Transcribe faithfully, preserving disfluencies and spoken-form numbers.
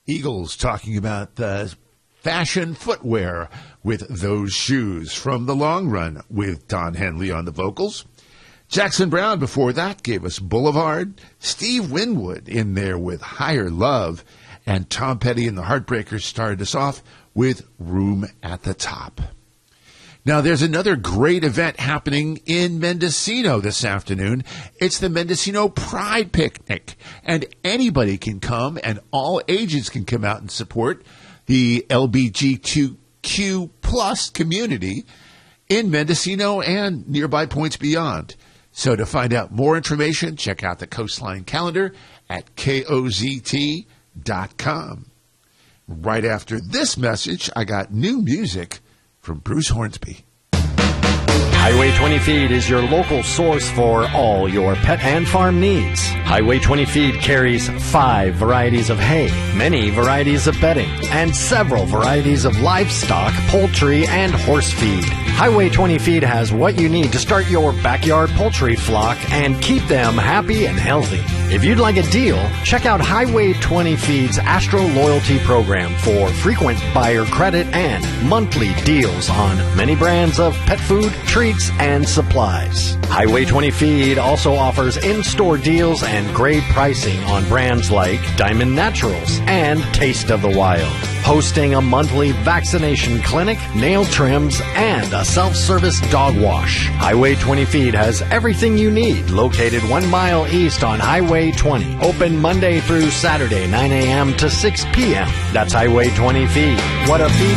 Eagles talking about the fashion footwear with those shoes from the long run with Don Henley on the vocals. Jackson Browne before that gave us Boulevard. Steve Winwood in there with Higher Love. And Tom Petty and the Heartbreakers started us off with Room at the Top. Now, there's another great event happening in Mendocino this afternoon. It's the Mendocino Pride Picnic, and anybody can come, and all ages can come out and support the L G B T Q plus community in Mendocino and nearby points beyond. So to find out more information, check out the Coastline calendar at K O Z T dot com. Right after this message, I got new music from Bruce Hornsby. Highway twenty Feed is your local source for all your pet and farm needs. Highway twenty Feed carries five varieties of hay, many varieties of bedding, and several varieties of livestock, poultry, and horse feed. Highway twenty Feed has what you need to start your backyard poultry flock and keep them happy and healthy. If you'd like a deal, check out Highway twenty Feed's Astro Loyalty Program for frequent buyer credit and monthly deals on many brands of pet food, treats, and supplies. Highway twenty Feed also offers in-store deals and great pricing on brands like Diamond Naturals and Taste of the Wild. Hosting a monthly vaccination clinic, nail trims, and a self-service dog wash. Highway twenty Feed has everything you need, located one mile east on Highway twenty. Open Monday through Saturday, nine a.m. to six p.m. That's Highway twenty Feed. What a feed